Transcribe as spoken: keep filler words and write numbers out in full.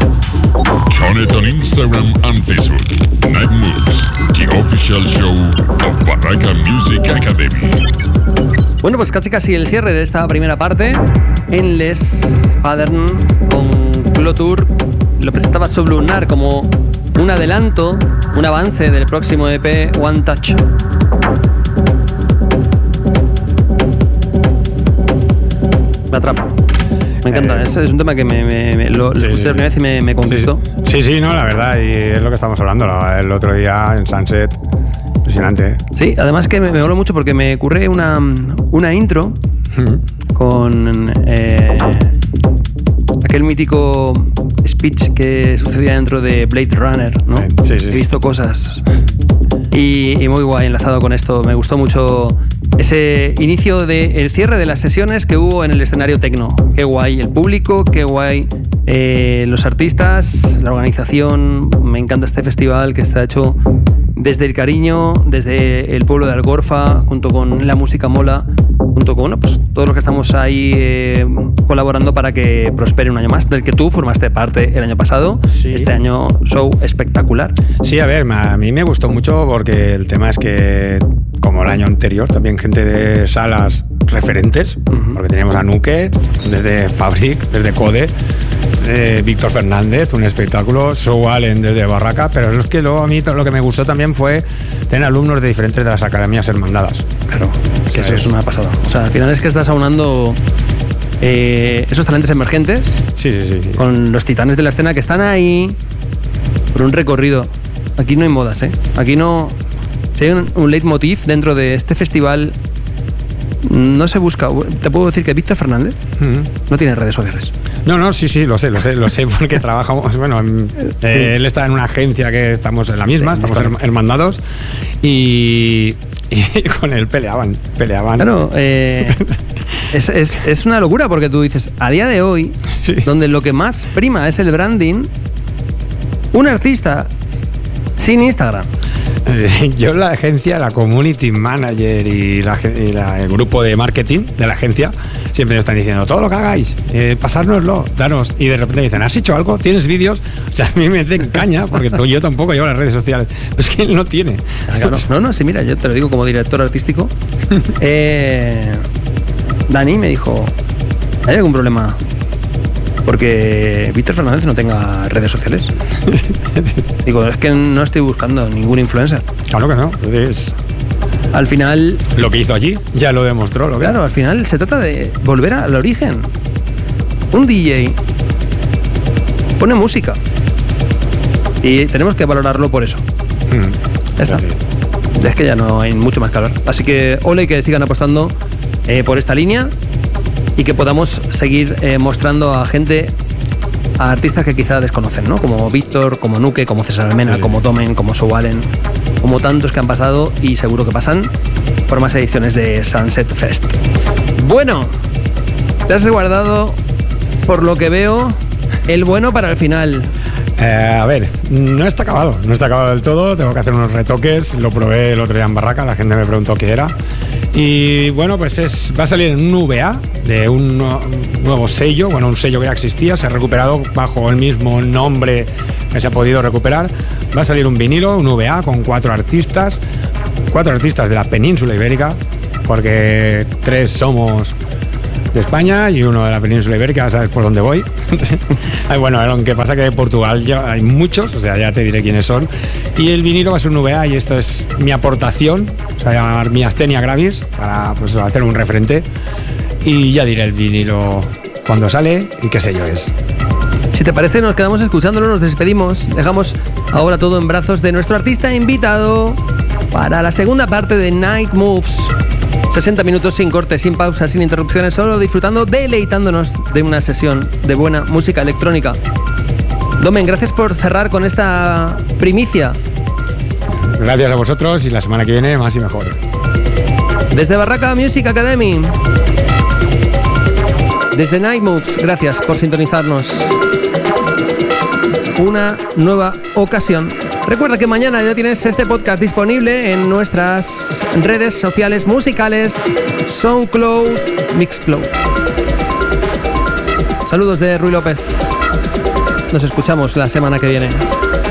Join it on Instagram and Facebook. Night Moves, the official show of Barraca Music Academy. Bueno, pues casi casi el cierre de esta primera parte. Endless Pattern con Clotur lo presentaba Sublunar como un adelanto, un avance del próximo E P One Touch. Me atrapa. Me encanta, eh, es, es un tema que me, me, me lo, sí, lo escuché la primera vez y me, me conquistó. Sí, sí, no, la verdad, y es lo que estamos hablando el otro día en Sunset. Impresionante, ¿eh? Sí, además que me, me mola mucho porque me ocurre una, una intro mm-hmm. con eh, aquel mítico speech que sucedía dentro de Blade Runner, ¿no? Sí, sí. He visto cosas y, y muy guay enlazado con esto. Me gustó mucho ese inicio del cierre de las sesiones que hubo en el escenario techno. Qué guay el público, qué guay eh, los artistas, la organización. Me encanta este festival que está hecho desde el cariño, desde el pueblo de Algorfa, junto con La Música Mola, junto con bueno, pues todos los que estamos ahí eh, colaborando para que prospere un año más, del que tú formaste parte el año pasado. Sí. Este año show espectacular. Sí, a ver, a mí me gustó mucho porque el tema es que, como el año anterior, también gente de salas referentes, uh-huh. porque teníamos a Nuke, desde Fabric, desde Code, eh, Víctor Fernández, un espectáculo, Show Allen desde Barraca, pero es que luego a mí lo que me gustó también fue tener alumnos de diferentes de las academias hermandadas. Claro, que eso es una pasada. O sea, al final es que estás aunando eh, esos talentos emergentes sí, sí, sí, sí. con los titanes de la escena que están ahí por un recorrido. Aquí no hay modas, ¿eh? Aquí no... Si hay un, un leitmotiv dentro de este festival, no se busca. Te puedo decir que Víctor Fernández uh-huh. no tiene redes sociales. No, no, sí, sí, lo sé, lo sé, lo sé porque trabajamos, bueno, en, eh, sí. él está en una agencia que estamos en la misma, sí, estamos hermandados y, y con él peleaban, peleaban. Claro, eh, es, es, es una locura porque tú dices, a día de hoy, sí. donde lo que más prima es el branding, un artista sin Instagram. Yo en la agencia, la community manager y, la, y la, el grupo de marketing de la agencia siempre nos están diciendo todo lo que hagáis, eh, pasárnoslo, danos. Y de repente dicen, ¿has hecho algo? ¿Tienes vídeos? O sea, a mí me meten caña porque yo tampoco llevo las redes sociales. Es que él no tiene. No, no, no, sí, mira, yo te lo digo como director artístico. eh, Dani me dijo, ¿hay algún problema? Porque Víctor Fernández no tenga redes sociales. Digo, es que no estoy buscando ningún influencer. Claro que no. Entonces, al final... Lo que hizo allí ya lo demostró. Lo que claro, al final se trata de volver al origen. Un D J pone música. Y tenemos que valorarlo por eso. Mm, ya está. Sí. Es que ya no hay mucho más que hablar. Así que ole y que sigan apostando eh, por esta línea. Y que podamos seguir eh, mostrando a gente, a artistas que quizá desconocen, ¿no? Como Víctor, como Nuke, como César Almena, sí. como Domen, como Show Allen, como tantos que han pasado y seguro que pasan por más ediciones de Sunset Fest. Bueno, te has guardado, por lo que veo, el bueno para el final. Eh, a ver, no está acabado, no está acabado del todo, tengo que hacer unos retoques, lo probé el otro día en Barraca, la gente me preguntó qué era. Y bueno, pues es, va a salir en un V A de un, no, un nuevo sello, bueno, un sello que ya existía, se ha recuperado bajo el mismo nombre que se ha podido recuperar. Va a salir un vinilo, un V A con cuatro artistas, cuatro artistas de la península ibérica, porque tres somos de España y uno de la península ibérica, sabes por dónde voy. Bueno, aunque pasa que de Portugal ya hay muchos, o sea, ya te diré quiénes son. Y el vinilo va a ser un V A y esto es mi aportación, o sea, mi Asthenia Gravis, para pues, hacer un referente. Y ya diré el vinilo cuando sale y qué sello es. Si te parece, nos quedamos escuchándolo, nos despedimos. Dejamos ahora todo en brazos de nuestro artista invitado para la segunda parte de Night Moves. sesenta minutos sin cortes, sin pausas, sin interrupciones, solo disfrutando, deleitándonos de una sesión de buena música electrónica. Domen, gracias por cerrar con esta primicia. Gracias a vosotros y la semana que viene más y mejor. Desde Barraca Music Academy, desde Night Moves, gracias por sintonizarnos. Una nueva ocasión. Recuerda que mañana ya tienes este podcast disponible en nuestras redes sociales musicales, SoundCloud, Mixcloud. Saludos de Rui López. Nos escuchamos la semana que viene.